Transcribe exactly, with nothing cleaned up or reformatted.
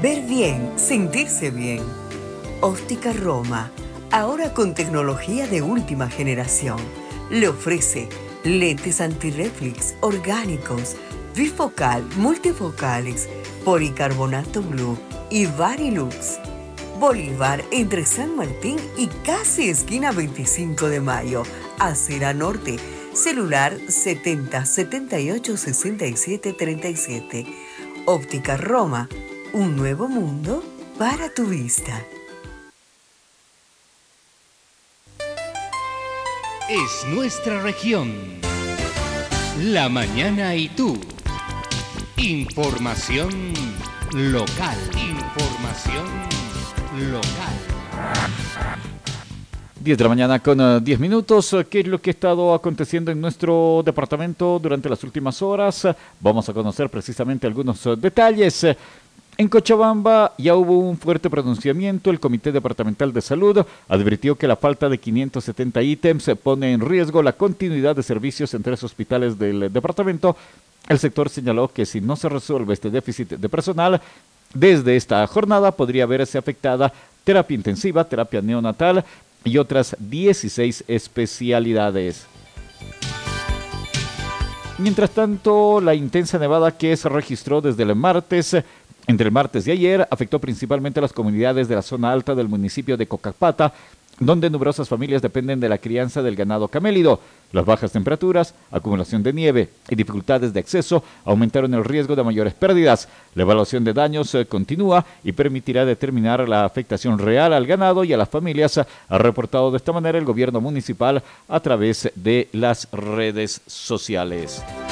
Ver bien, sentirse bien. Óptica Roma, ahora con tecnología de última generación. Le ofrece lentes antirreflex orgánicos, bifocal, multifocales, policarbonato blue y Varilux. Bolívar entre San Martín y casi esquina veinticinco de mayo, Acera Norte. Celular setenta setenta y ocho sesenta y siete treinta y siete. Óptica Roma, un nuevo mundo para tu vista. Es nuestra región. La mañana y tú. Información local. Información local. diez de la mañana con uh, diez minutos. ¿Qué es lo que ha estado aconteciendo en nuestro departamento durante las últimas horas? Vamos a conocer precisamente algunos uh, detalles. En Cochabamba ya hubo un fuerte pronunciamiento. El Comité Departamental de Salud advirtió que la falta de quinientos setenta ítems pone en riesgo la continuidad de servicios en tres hospitales del departamento. El sector señaló que si no se resuelve este déficit de personal, desde esta jornada podría verse afectada terapia intensiva, terapia neonatal y otras dieciséis especialidades. Mientras tanto, la intensa nevada que se registró desde el martes, entre el martes y ayer, afectó principalmente a las comunidades de la zona alta del municipio de Cocapata, donde numerosas familias dependen de la crianza del ganado camélido. Las bajas temperaturas, acumulación de nieve y dificultades de acceso aumentaron el riesgo de mayores pérdidas. La evaluación de daños eh, continúa y permitirá determinar la afectación real al ganado y a las familias, ha reportado de esta manera el gobierno municipal a través de las redes sociales.